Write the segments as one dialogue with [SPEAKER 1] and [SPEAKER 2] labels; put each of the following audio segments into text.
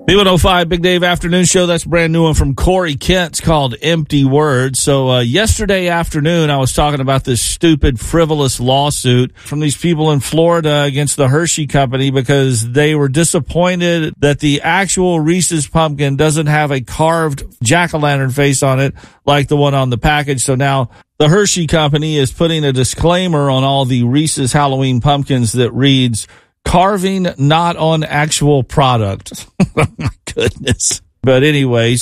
[SPEAKER 1] B105 Big Dave Afternoon Show. That's a brand new one from Corey Kent. It's called Empty Words. So yesterday afternoon, I was talking about this stupid, frivolous lawsuit from these people in Florida against the Hershey Company because they were disappointed that the actual Reese's pumpkin doesn't have a carved jack-o'-lantern face on it like the one on the package. So now the Hershey Company is putting a disclaimer on all the Reese's Halloween pumpkins that reads, "Carving not on actual product." Oh, my goodness. But anyway,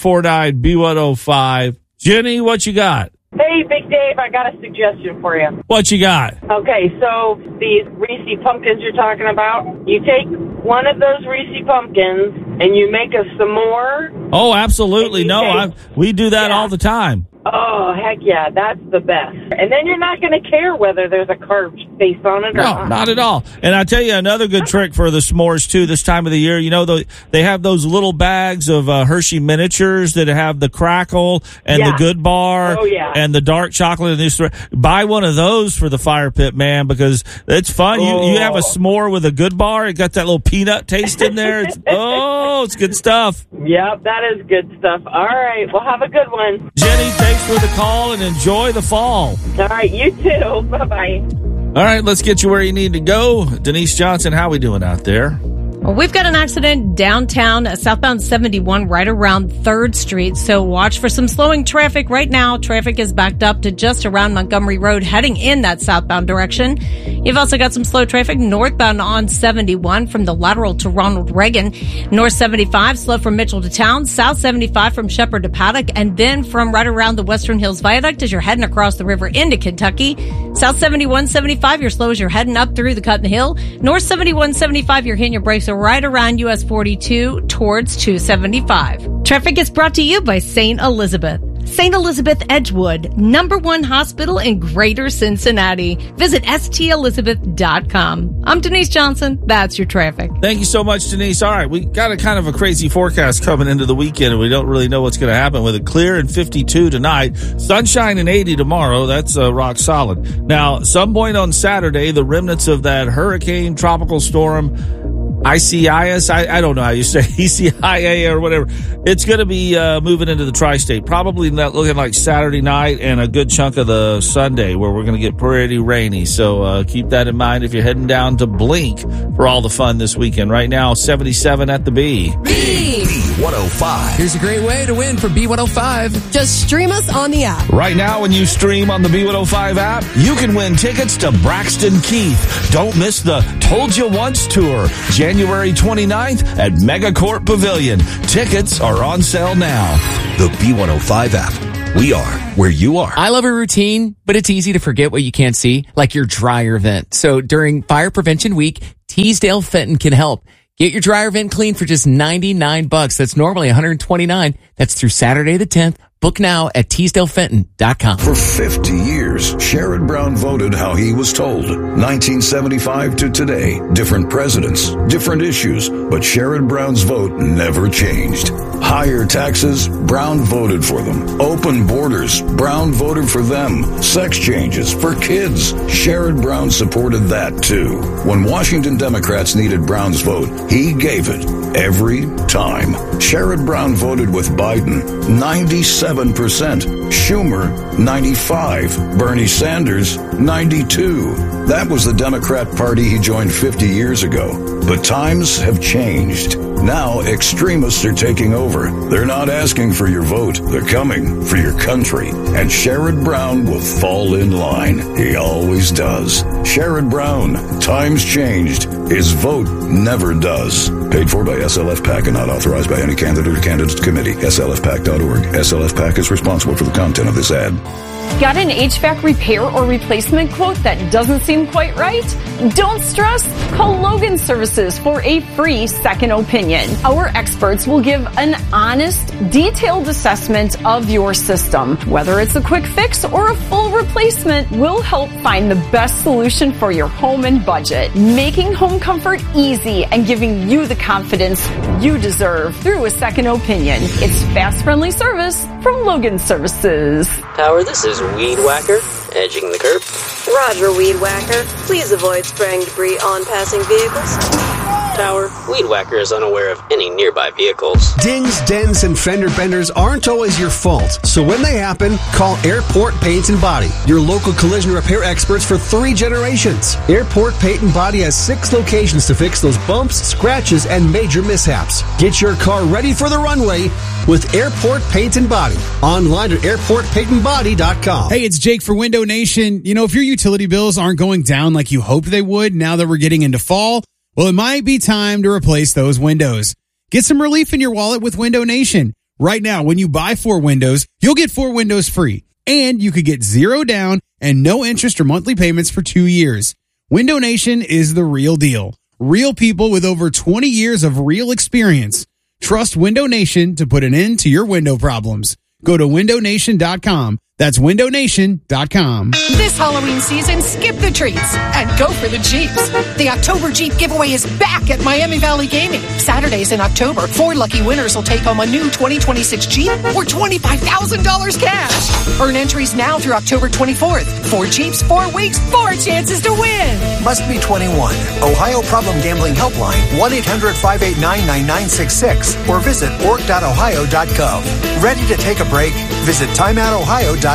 [SPEAKER 1] 749-B105. Jenny, what you got?
[SPEAKER 2] Hey, Big Dave, I got a suggestion for you.
[SPEAKER 1] What you got?
[SPEAKER 2] Okay, so these Reese pumpkins you're talking about, you take one of those Reese pumpkins and you make a s'more.
[SPEAKER 1] Oh, absolutely. No, we do that all the time.
[SPEAKER 2] Oh, heck yeah, that's the best. And then you're not going to care whether there's a carved face on it or not.
[SPEAKER 1] No, not at all. And I tell you another good trick for the s'mores, too, this time of the year. You know, they have those little bags of Hershey miniatures that have the crackle and the Good Bar and the dark chocolate. And buy one of those for the fire pit, man, because it's fun. You have a s'more with a Good Bar. It got that little peanut taste in there. It's good stuff.
[SPEAKER 2] Yep, that is good stuff. All right, well, have a good one.
[SPEAKER 1] Jenny, thanks for the call and enjoy the fall.
[SPEAKER 2] All right, you too. Bye-bye.
[SPEAKER 1] All right, let's get you where you need to go. Denise Johnson, how we doing out there?
[SPEAKER 3] Well, we've got an accident downtown, southbound 71, right around 3rd Street. So watch for some slowing traffic right now. Traffic is backed up to just around Montgomery Road, heading in that southbound direction. You've also got some slow traffic northbound on 71 from the lateral to Ronald Reagan. North 75, slow from Mitchell to Town. South 75 from Shepherd to Paddock. And then from right around the Western Hills Viaduct as you're heading across the river into Kentucky. South 71, 75, you're slow as you're heading up through the Cotton Hill. North 71, 75, you're hitting your brakes right around US 42 towards 275. Traffic is brought to you by St. Elizabeth. St. Elizabeth Edgewood, #1 hospital in Greater Cincinnati. Visit stelizabeth.com. I'm Denise Johnson. That's your traffic.
[SPEAKER 1] Thank you so much, Denise. All right, we got a kind of a crazy forecast coming into the weekend, and we don't really know what's going to happen with it. Clear and 52 tonight, sunshine and 80 tomorrow. That's rock solid. Now, some point on Saturday, the remnants of that hurricane, tropical storm, ICIS, I don't know how you say ECIA or whatever. It's going to be moving into the tri-state. Probably not looking like Saturday night and a good chunk of the Sunday where we're going to get pretty rainy. So keep that in mind if you're heading down to Blink for all the fun this weekend. Right now, 77 at the B.
[SPEAKER 4] B105.
[SPEAKER 5] Here's a great way to win for B105.
[SPEAKER 6] Just stream us on the app.
[SPEAKER 1] Right now, when you stream on the B105 app, you can win tickets to Braxton Keith. Don't miss the Told You Once tour, January 29th at Megacorp Pavilion. Tickets are on sale now.
[SPEAKER 4] The B105 app. We are where you are.
[SPEAKER 5] I love a routine, but it's easy to forget what you can't see, like your dryer vent. So during Fire Prevention Week, Teasdale Fenton can help. Get your dryer vent clean for just $99. That's normally $129. That's through Saturday the 10th. Book now at TeasdaleFenton.com.
[SPEAKER 7] For 50 years, Sherrod Brown voted how he was told. 1975 to today, different presidents, different issues, but Sherrod Brown's vote never changed. Higher taxes, Brown voted for them. Open borders, Brown voted for them. Sex changes for kids, Sherrod Brown supported that too. When Washington Democrats needed Brown's vote, he gave it every time. Sherrod Brown voted with Biden, 97%. Schumer, 95%. Bernie Sanders, 92%. That was the Democrat Party he joined 50 years ago. But times have changed. Now extremists are taking over. They're not asking for your vote. They're coming for your country. And Sherrod Brown will fall in line. He always does. Sherrod Brown, times changed. His vote never does. Paid for by SLF PAC and not authorized by any candidate or candidates committee. SLFPAC.org. SLF PAC is responsible for the content of this ad.
[SPEAKER 8] Got an HVAC repair or replacement quote that doesn't seem quite right? Don't stress. Call Logan Services for a free second opinion. Our experts will give an honest, detailed assessment of your system. Whether it's a quick fix or a full replacement, we'll help find the best solution for your home and budget, making home comfort easy and giving you the confidence you deserve through a second opinion. It's fast, friendly service from Logan Services.
[SPEAKER 9] Power, this is Weed Whacker, edging the curb.
[SPEAKER 10] Roger, Weed Whacker. Please avoid spraying debris on passing vehicles.
[SPEAKER 9] tower, Weed Whacker is unaware of any nearby vehicles.
[SPEAKER 10] Dings, dents, and fender benders aren't always your fault. So when they happen, call Airport Paint and Body, your local collision repair experts for 3 generations. Airport Paint and Body has 6 locations to fix those bumps, scratches, and major mishaps. Get your car ready for the runway with Airport Paint and Body. Online at airportpaintandbody.com.
[SPEAKER 11] Hey, it's Jake for Window Nation. You know, if your utility bills aren't going down like you hoped they would now that we're getting into fall, well, it might be time to replace those windows. Get some relief in your wallet with Window Nation. Right now, when you buy 4 windows, you'll get 4 windows free. And you could get 0 down and no interest or monthly payments for 2 years. Window Nation is the real deal. Real people with over 20 years of real experience. Trust Window Nation to put an end to your window problems. Go to windownation.com. That's windownation.com.
[SPEAKER 6] This Halloween season, skip the treats and go for the Jeeps. The October Jeep giveaway is back at Miami Valley Gaming. Saturdays in October, 4 lucky winners will take home a new 2026 Jeep or $25,000 cash. Earn entries now through October 24th. 4 Jeeps, 4 weeks, 4 chances to win.
[SPEAKER 12] Must be 21. Ohio Problem Gambling Helpline, 1-800-589-9966 or visit org.ohio.gov. Ready to take a break? Visit timeoutohio.com.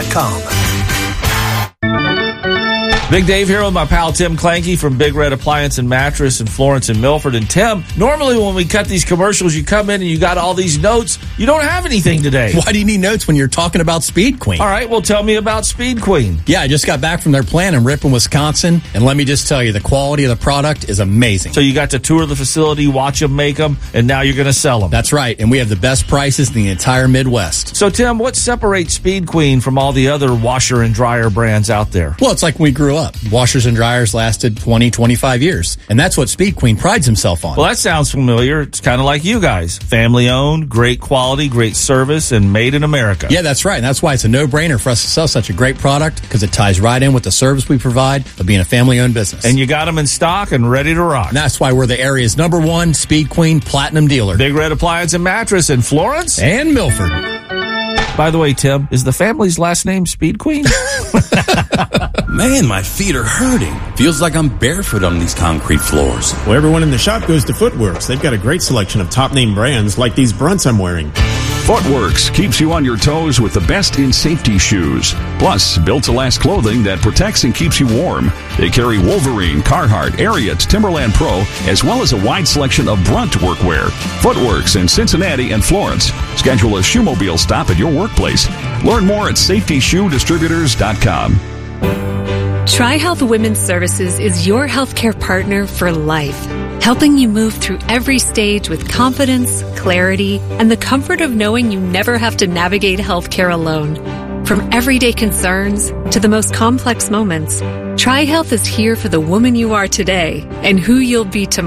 [SPEAKER 1] Big Dave here with my pal Tim Clanky from Big Red Appliance and Mattress in Florence and Milford. And Tim, normally when we cut these commercials, you come in and you got all these notes. You don't have anything today.
[SPEAKER 13] Why do you need notes when you're talking about Speed Queen?
[SPEAKER 1] All right, well, tell me about Speed Queen.
[SPEAKER 13] Yeah, I just got back from their plant in Ripon, Wisconsin. And let me just tell you, the quality of the product is amazing.
[SPEAKER 1] So you got to tour the facility, watch them make them, and now you're going to sell them.
[SPEAKER 13] That's right. And we have the best prices in the entire Midwest.
[SPEAKER 1] So, Tim, what separates Speed Queen from all the other washer and dryer brands out there?
[SPEAKER 13] Well, it's like when we grew up. Washers and dryers lasted 20, 25 years. And that's what Speed Queen prides himself on.
[SPEAKER 1] Well, that sounds familiar. It's kind of like you guys. Family owned, great quality, great service, and made in America.
[SPEAKER 13] Yeah, that's right. And that's why it's a no-brainer for us to sell such a great product, because it ties right in with the service we provide of being a family-owned business.
[SPEAKER 1] And you got them in stock and ready to rock.
[SPEAKER 13] And that's why we're the area's #1 Speed Queen Platinum dealer.
[SPEAKER 1] Big Red Appliance and Mattress in Florence
[SPEAKER 13] and Milford.
[SPEAKER 1] By the way, Tim, is the family's last name Speed Queen?
[SPEAKER 14] Man, my feet are hurting. Feels like I'm barefoot on these concrete floors.
[SPEAKER 15] Well, everyone in the shop goes to Footworks. They've got a great selection of top-name brands like these Brunts I'm wearing.
[SPEAKER 16] Footworks keeps you on your toes with the best in safety shoes. Plus, built-to-last clothing that protects and keeps you warm. They carry Wolverine, Carhartt, Ariat, Timberland Pro, as well as a wide selection of Brunt workwear. Footworks in Cincinnati and Florence. Schedule a shoemobile stop at your workplace. Learn more at safetyshoedistributors.com.
[SPEAKER 17] TriHealth Women's Services is your healthcare partner for life, helping you move through every stage with confidence, clarity, and the comfort of knowing you never have to navigate healthcare alone. From everyday concerns to the most complex moments, TriHealth is here for the woman you are today and who you'll be tomorrow.